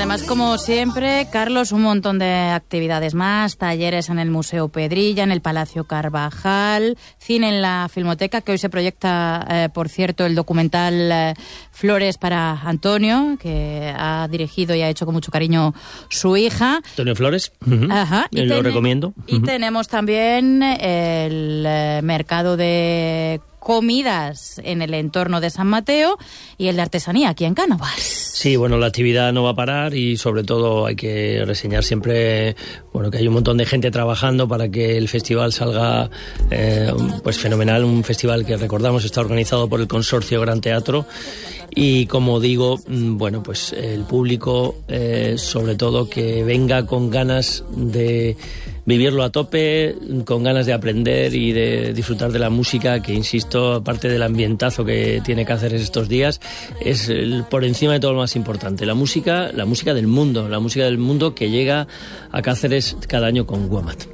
además, como siempre, Carlos, un montón de actividades más, talleres en el Museo Pedrilla, en el Palacio Carvajal, cine en la Filmoteca, que hoy se proyecta, por cierto, el documental Flores para Antonio, que ha dirigido y ha hecho con mucho cariño su hija. Antonio Flores, Ajá. Y lo recomiendo. Y tenemos también el mercado de comidas en el entorno de San Mateo y el de artesanía aquí en Cánovas. Sí, bueno, la actividad no va a parar y sobre todo hay que reseñar siempre, bueno, que hay un montón de gente trabajando para que el festival salga pues fenomenal, un festival que recordamos está organizado por el Consorcio Gran Teatro y como digo, bueno, pues el público sobre todo que venga con ganas de vivirlo a tope, con ganas de aprender y de disfrutar de la música, que insisto, aparte del ambientazo que tiene Cáceres estos días, es por encima de todo lo más importante, la música del mundo que llega a Cáceres cada año con Guamat.